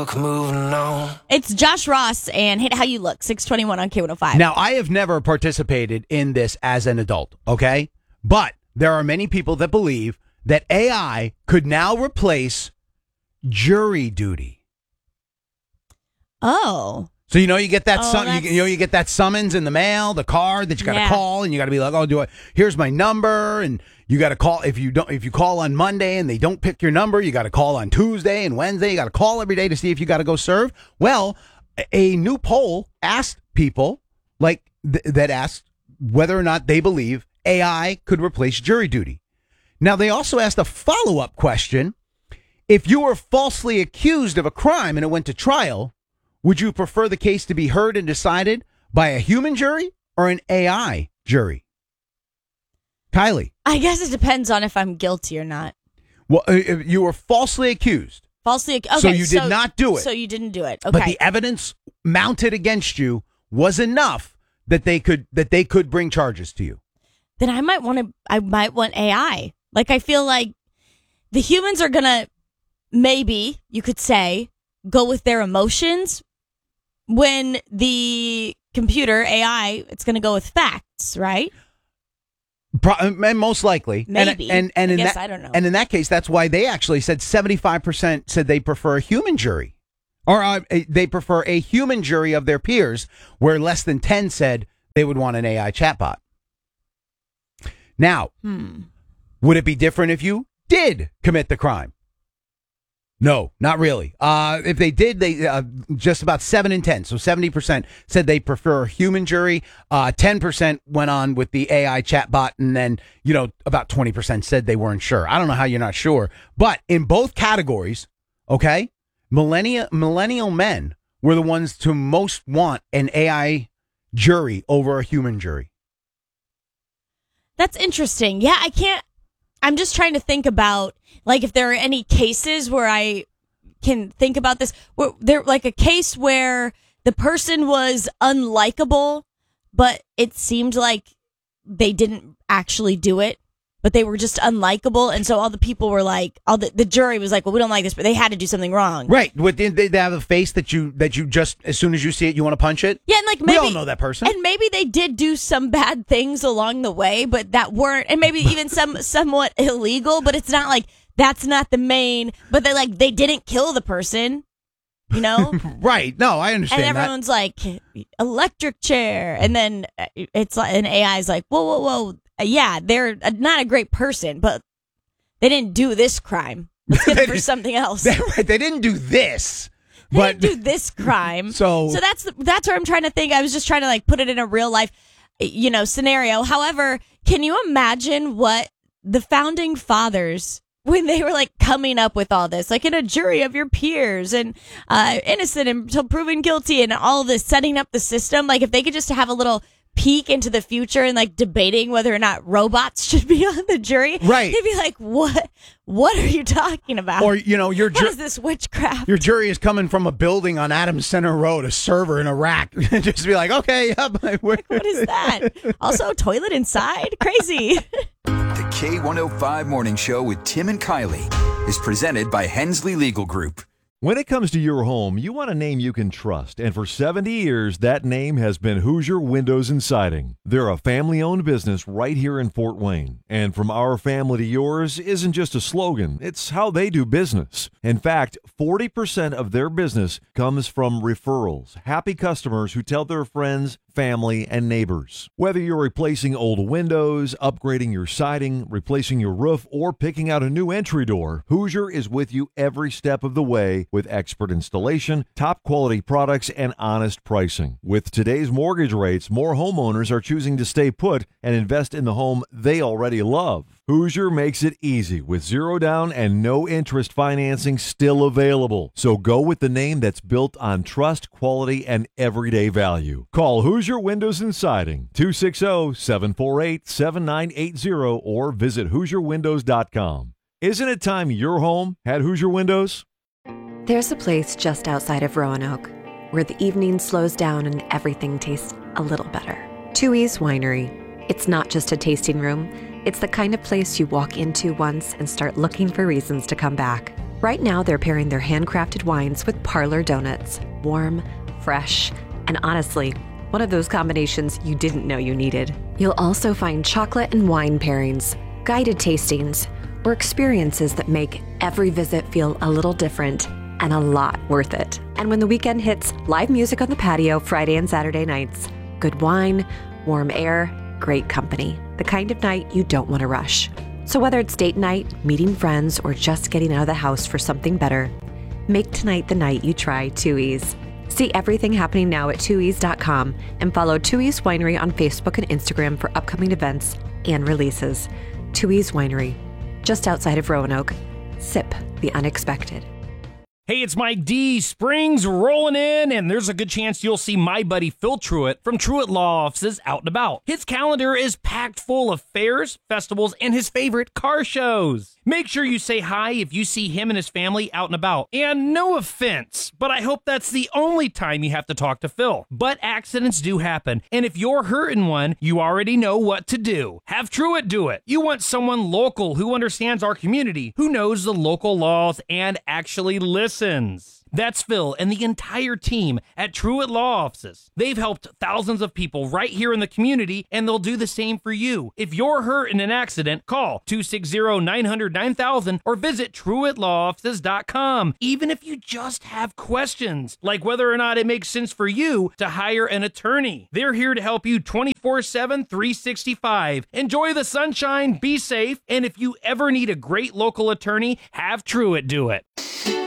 look, moving on. It's Josh Ross and Hate How You Look, 621 on K105. Now, I have never participated in this as an adult, okay? But there are many people that believe that AI could now replace jury duty. Oh. So you get that you get that summons in the mail, the card that you got to call, and you got to be like, "Oh, here's my number," and you got to call if you call on Monday and they don't pick your number, you got to call on Tuesday and Wednesday. You got to call every day to see if you got to go serve. Well, a new poll asked people that asked whether or not they believe AI could replace jury duty. Now, they also asked a follow-up question: if you were falsely accused of a crime and it went to trial, would you prefer the case to be heard and decided by a human jury or an AI jury? Kylie. I guess it depends on if I'm guilty or not. Well, if you were falsely accused. Okay, so you did not do it. So you didn't do it. Okay. But the evidence mounted against you was enough that they could bring charges to you. Then I might want AI. Like, I feel like the humans are going to, maybe you could say, go with their emotions. When the computer, AI, it's going to go with facts, right? And most likely. Maybe. And I in guess that, I don't know. And in that case, that's why they actually said 75% said they prefer a human jury. Or they prefer a human jury of their peers, where less than 10 said they would want an AI chatbot. Now, would it be different if you did commit the crime? No, not really. If they did, they just about 7 in 10. So 70% said they prefer a human jury. 10% went on with the AI chatbot. And then, about 20% said they weren't sure. I don't know how you're not sure. But in both categories, okay, millennial men were the ones to most want an AI jury over a human jury. That's interesting. Yeah, I'm just trying to think about, like, if there are any cases where I can think about this. There, like, a case where the person was unlikable, but it seemed like they didn't actually do it, but they were just unlikable. And so all the people were like, the jury was like, well, we don't like this, but they had to do something wrong. Right. They have a face that you just, as soon as you see it, you want to punch it. Yeah. And like, maybe we all know that person. And maybe they did do some bad things along the way, but that weren't, and maybe even somewhat illegal, but it's not like, that's not the main, but they didn't kill the person, Right. No, I understand. And everyone's like, electric chair. And then it's like, an AI's like, whoa. Yeah, they're not a great person, but they didn't do this crime. Let's get them for something else. They didn't do this. They didn't do this crime. So that's where I'm trying to think. I was just trying to put it in a real life, scenario. However, can you imagine what the founding fathers, when they were coming up with all this, in a jury of your peers and innocent until proven guilty and all this, setting up the system, if they could just have a little peek into the future and debating whether or not robots should be on the jury, right? They'd be like, what are you talking about? Or your what is this witchcraft? Your jury is coming from a building on Adams Center Road, a server in a rack. Just be like, okay, yep. What is that? Also, toilet inside? Crazy. The K105 Morning Show with Tim and Kylie is presented by Hensley Legal Group. When it comes to your home, you want a name you can trust, and for 70 years, that name has been Hoosier Windows and Siding. They're a family-owned business right here in Fort Wayne, and from our family to yours isn't just a slogan, it's how they do business. In fact, 40% of their business comes from referrals, happy customers who tell their friends, family, and neighbors. Whether you're replacing old windows, upgrading your siding, replacing your roof, or picking out a new entry door, Hoosier is with you every step of the way with expert installation, top quality products, and honest pricing. With today's mortgage rates, more homeowners are choosing to stay put and invest in the home they already love. Hoosier makes it easy with zero down and no interest financing still available. So go with the name that's built on trust, quality, and everyday value. Call Hoosier Windows and Siding, 260-748-7980, or visit HoosierWindows.com. Isn't it time your home had Hoosier Windows? There's a place just outside of Roanoke where the evening slows down and everything tastes a little better. Twoey's Winery. It's not just a tasting room. It's the kind of place you walk into once and start looking for reasons to come back. Right now, they're pairing their handcrafted wines with Parlor Donuts. Warm, fresh, and honestly, one of those combinations you didn't know you needed. You'll also find chocolate and wine pairings, guided tastings, or experiences that make every visit feel a little different and a lot worth it. And when the weekend hits, live music on the patio Friday and Saturday nights. Good wine, warm air, great company. The kind of night you don't want to rush. So whether it's date night, meeting friends, or just getting out of the house for something better, make tonight the night you try Twoey's. See everything happening now at twoeys.com and follow Twoey's Winery on Facebook and Instagram for upcoming events and releases. Twoey's Winery, just outside of Roanoke. Sip the unexpected. Hey, it's Mike D. Spring's rolling in, and there's a good chance you'll see my buddy Phil Truitt from Truitt Law Offices out and about. His calendar is packed full of fairs, festivals, and his favorite car shows. Make sure you say hi if you see him and his family out and about. And no offense, but I hope that's the only time you have to talk to Phil. But accidents do happen, and if you're hurting one, you already know what to do. Have Truitt do it. You want someone local who understands our community, who knows the local laws, and actually listens. That's Phil and the entire team at Truitt Law Offices. They've helped thousands of people right here in the community, and they'll do the same for you. If you're hurt in an accident, call 260-900-9000 or visit TruittLawOffices.com. Even if you just have questions, like whether or not it makes sense for you to hire an attorney. They're here to help you 24/7, 365. Enjoy the sunshine, be safe, and if you ever need a great local attorney, have Truitt do it.